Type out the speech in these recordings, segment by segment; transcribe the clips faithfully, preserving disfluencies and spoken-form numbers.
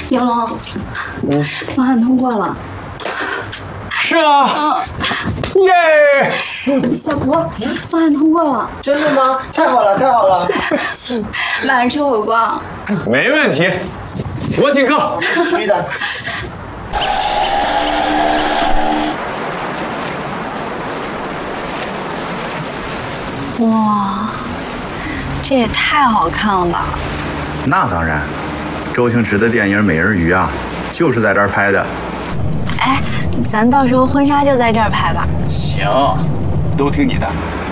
杨龙，嗯，方案通过了。 是啊。 嗯。 耶！ 小福，方案通过了。 真的吗？太好了，太好了！ 晚上吃火锅。 没问题，我请客。 必须的。 哇，这也太好看了吧！ 那当然，周星驰的电影《美人鱼》啊，就是在这儿拍的。 哎，咱到时候婚纱就在这儿拍吧。 行，都听你的。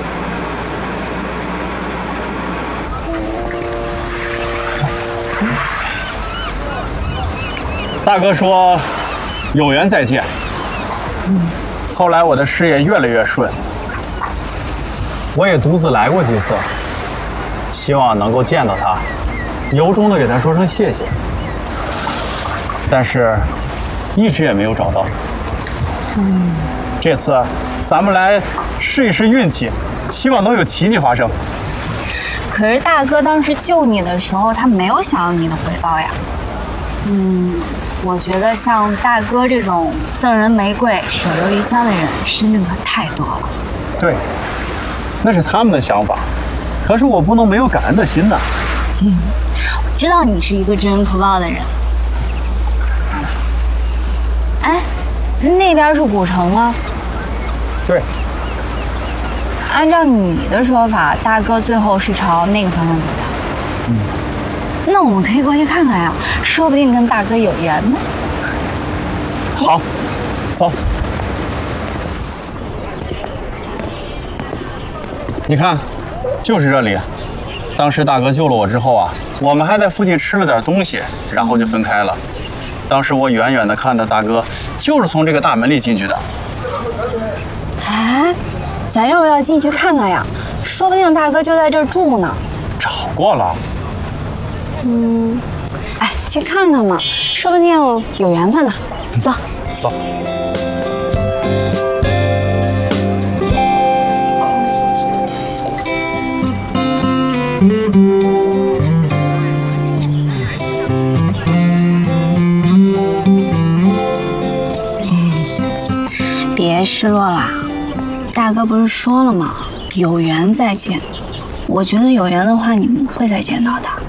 大哥说有缘再见。后来我的事业越来越顺，我也独自来过几次，希望能够见到他，由衷的给他说声谢谢。但是，一直也没有找到。嗯，这次咱们来试一试运气，希望能有奇迹发生。 可是大哥当时救你的时候，他没有想要你的回报呀。嗯，我觉得像大哥这种赠人玫瑰手留余香的人，身边可太多了。 对，那是他们的想法，可是我不能没有感恩的心呐。 嗯，我知道你是一个知恩图报的人。哎，那边是古城吗？ 对。 按照你的说法，大哥最后是朝那个方向走的。 嗯。 那我们可以过去看看呀，说不定跟大哥有缘呢。 好，走。你看，就是这里。当时大哥救了我之后啊，我们还在附近吃了点东西，然后就分开了。当时我远远的看到大哥就是从这个大门里进去的。 哎，咱要不要进去看看呀？说不定大哥就在这儿住呢。 找过了。 嗯，哎，去看看嘛，说不定有缘分呢。走， 走。 别失落啦，大哥不是说了吗？有缘再见。我觉得有缘的话，你们会再见到的。